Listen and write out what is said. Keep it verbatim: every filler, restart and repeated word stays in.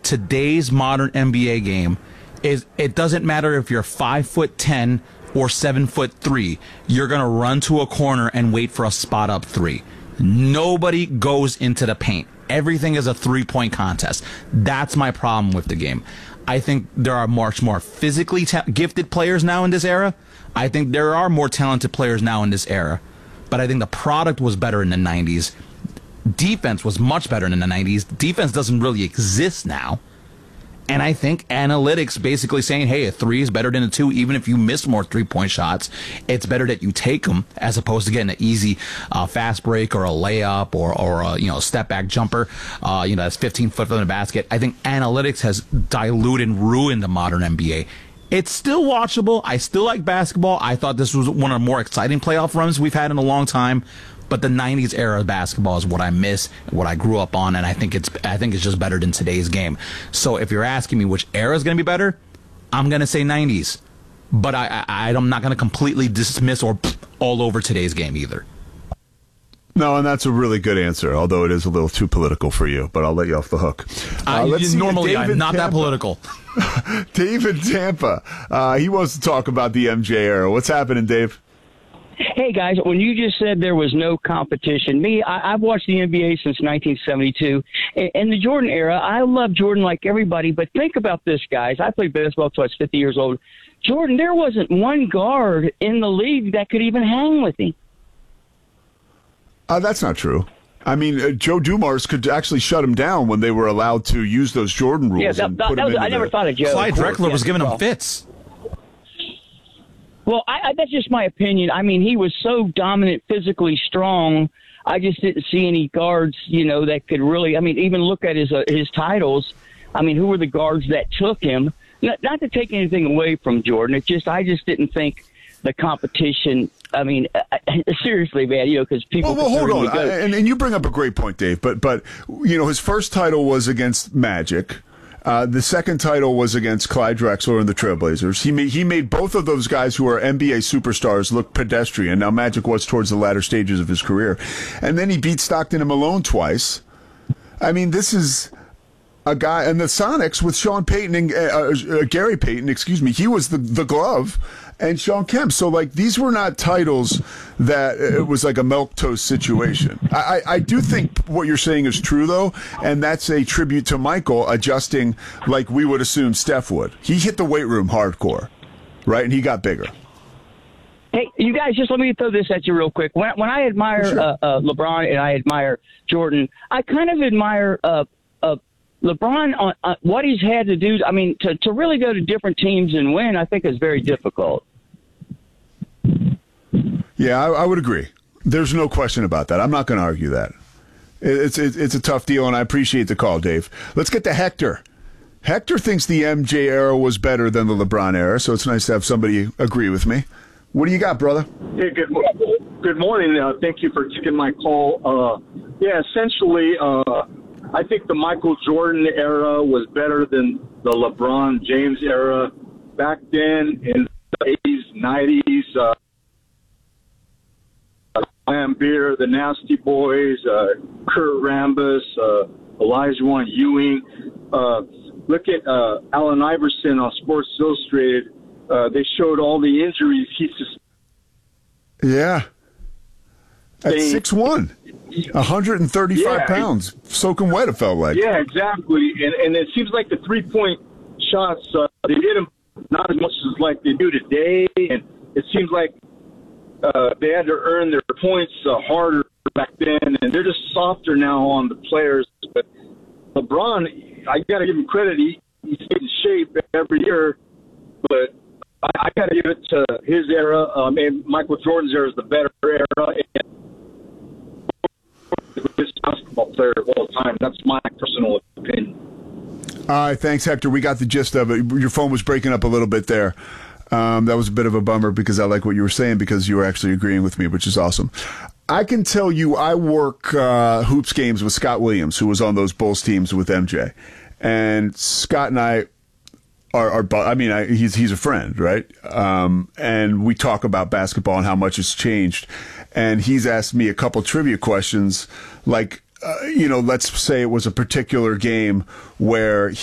today's modern N B A game is it doesn't matter if you're five foot ten or seven foot three. You're gonna run to a corner and wait for a spot up three. Nobody goes into the paint. Everything is a three-point contest. That's my problem with the game. I think there are much more physically ta- gifted players now in this era. I think there are more talented players now in this era. But I think the product was better in the nineties. Defense was much better in the nineties. Defense doesn't really exist now. And I think analytics basically saying, hey, a three is better than a two, even if you miss more three-point shots. It's better that you take them as opposed to getting an easy uh, fast break or a layup or, or a you know, step-back jumper, uh, you know, that's fifteen foot from the basket. I think analytics has diluted and ruined the modern N B A. It's still watchable. I still like basketball. I thought this was one of the more exciting playoff runs we've had in a long time. But the nineties era of basketball is what I miss, what I grew up on, and I think it's I think it's just better than today's game. So if you're asking me which era is going to be better, I'm going to say nineties. But I, I, I'm not going to completely dismiss or all over today's game either. No, and that's a really good answer, although it is a little too political for you, but I'll let you off the hook. Uh, uh, normally, I'm not Tampa. that political. Dave in Tampa, uh, he wants to talk about the M J era. What's happening, Dave? Hey, guys, when you just said there was no competition, me, I, I've watched the N B A since nineteen seventy-two. In, in the Jordan era, I love Jordan like everybody, but think about this, guys. I played basketball until I was fifty years old. Jordan, there wasn't one guard in the league that could even hang with him. Uh, that's not true. I mean, uh, Joe Dumars could actually shut him down when they were allowed to use those Jordan rules. Yeah, that, and that, put that was, him I never the, thought of Joe. Clyde Drexler yeah, was giving well. him fits. Well, I, I, that's just my opinion. I mean, he was so dominant, physically strong. I just didn't see any guards, you know, that could really. I mean, even look at his uh, his titles. I mean, who were the guards that took him? Not, not to take anything away from Jordan. It's just I just didn't think the competition. I mean, seriously, man, you know, because people. Well, well hold on, I, and, and you bring up a great point, Dave. But but you know, his first title was against Magic. Uh, the second title was against Clyde Drexler and the Trailblazers. He made, he made both of those guys who are N B A superstars look pedestrian. Now, Magic was towards the latter stages of his career. And then he beat Stockton and Malone twice. I mean, this is a guy. And the Sonics with Sean Payton and uh, uh, Gary Payton, excuse me, he was the, the glove. And Sean Kemp. So, like, these were not titles that it was like a milquetoast situation. I, I, I do think what you're saying is true, though, and that's a tribute to Michael adjusting like we would assume Steph would. He hit the weight room hardcore, right? And he got bigger. Hey, you guys, just let me throw this at you real quick. When, when I admire sure. uh, uh, LeBron and I admire Jordan, I kind of admire uh, uh, LeBron on uh, what he's had to do. I mean, to, to really go to different teams and win, I think is very difficult. Yeah, I, I would agree. There's no question about that. I'm not going to argue that. It's, it's it's a tough deal, and I appreciate the call, Dave. Let's get to Hector. Hector thinks the M J era was better than the LeBron era, so it's nice to have somebody agree with me. What do you got, brother? Hey, good, good morning. Uh, thank you for taking my call. Uh, yeah, essentially, uh, I think the Michael Jordan era was better than the LeBron James era. Back then, in the eighties, nineties, uh, Lamb Beer, the Nasty Boys, uh, Kurt Rambis, uh, Olajuwon Ewing. Uh, look at uh, Allen Iverson on Sports Illustrated. Uh, they showed all the injuries he sustained. Yeah. At six one, one hundred thirty-five yeah, pounds, soaking wet, it felt like. Yeah, exactly. And, and it seems like the three-point shots, uh, they hit them not as much as like they do today. And it seems like uh, they had to earn their points uh, harder back then. And they're just softer now on the players. But LeBron, I got to give him credit. He, he's in shape every year. But I, I got to give it to his era. Um, and Michael Jordan's era is the better era. And this basketball player of all time. That's my personal opinion. All right, thanks, Hector. We got the gist of it. Your phone was breaking up a little bit there. Um, that was a bit of a bummer because I like what you were saying because you were actually agreeing with me, which is awesome. I can tell you I work uh, hoops games with Scott Williams, who was on those Bulls teams with M J. And Scott and I are, are I mean, I, he's he's a friend, right? Um, and we talk about basketball and how much it's changed. And he's asked me a couple trivia questions like, Uh, you know, let's say it was a particular game where